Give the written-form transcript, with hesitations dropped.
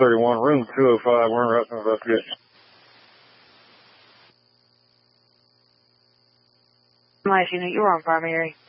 31, room 205. We're in arresting investigation. Last unit, you were on primary.